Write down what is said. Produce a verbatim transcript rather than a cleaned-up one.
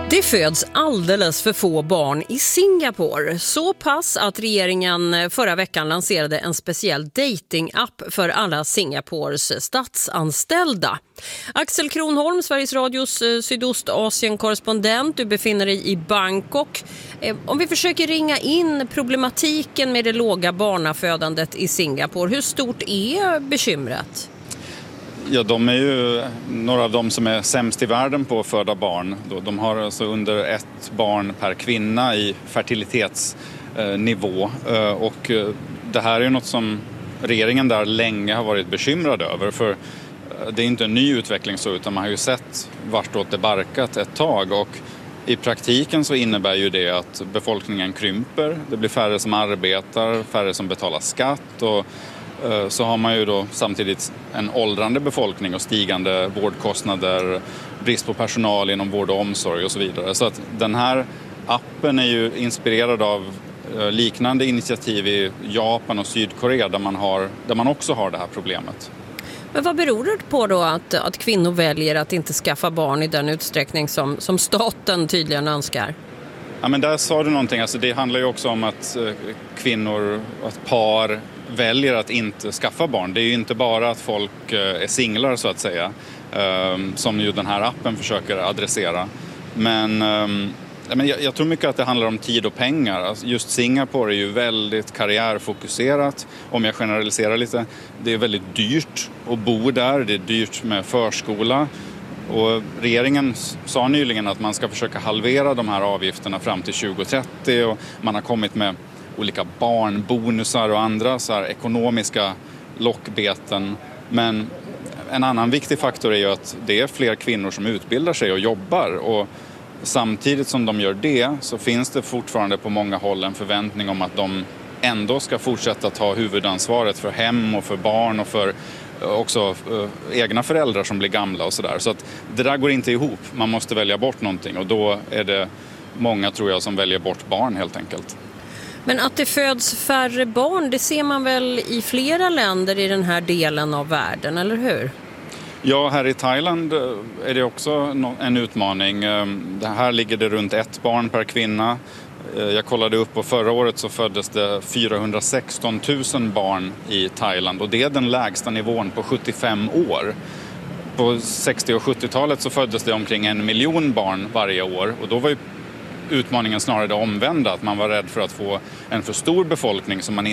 Det föds alldeles för få barn i Singapore. Så pass att regeringen förra veckan lanserade en speciell datingapp för alla Singapores statsanställda. Axel Kronholm, Sveriges Radios Sydostasien-korrespondent. Du befinner dig i Bangkok. Om vi försöker ringa in problematiken med det låga barnafödandet i Singapore, hur stort är bekymret? Ja, de är ju några av de som är sämst i världen på att föda barn. De har alltså under ett barn per kvinna i fertilitetsnivå. Och det här är ju något som regeringen där länge har varit bekymrad över. För det är inte en ny utveckling så, utan man har ju sett vartåt det barkat ett tag. Och i praktiken så innebär ju det att befolkningen krymper. Det blir färre som arbetar, färre som betalar skatt och så har man ju då samtidigt en åldrande befolkning och stigande vårdkostnader, brist på personal inom vård och omsorg och så vidare. Så att den här appen är ju inspirerad av liknande initiativ i Japan och Sydkorea där man, har, där man också har det här problemet. Men vad beror det på då att, att kvinnor väljer att inte skaffa barn i den utsträckning som, som staten tydligen önskar? Ja, men där sa du någonting. Alltså det handlar ju också om att kvinnor, att par väljer att inte skaffa barn. Det är ju inte bara att folk är singlar så att säga, som ju den här appen försöker adressera. Men, men jag, jag tror mycket att det handlar om tid och pengar. Alltså just Singapore är ju väldigt karriärfokuserat. Om jag generaliserar lite, det är väldigt dyrt att bo där. Det är dyrt med förskola. Och regeringen sa nyligen att man ska försöka halvera de här avgifterna fram till tjugo trettio och man har kommit med olika barnbonusar och andra så här ekonomiska lockbeten. Men en annan viktig faktor är ju att det är fler kvinnor som utbildar sig och jobbar. Och samtidigt som de gör det så finns det fortfarande på många håll en förväntning om att de ändå ska fortsätta ta huvudansvaret för hem och för barn och för också äh, egna föräldrar som blir gamla och sådär. Så att det där går inte ihop. Man måste välja bort någonting och då är det många, tror jag, som väljer bort barn helt enkelt. Men att det föds färre barn, det ser man väl i flera länder i den här delen av världen, eller hur? Ja, här i Thailand är det också en utmaning. Det här ligger det runt ett barn per kvinna. Jag kollade upp och förra året så föddes det fyrahundrasexton tusen barn i Thailand och det är den lägsta nivån på sjuttiofem år. På sextio- och sjuttiotalet så föddes det omkring en miljon barn varje år och då var ju utmaningen snarare det omvända, att man var rädd för att få en för stor befolkning som man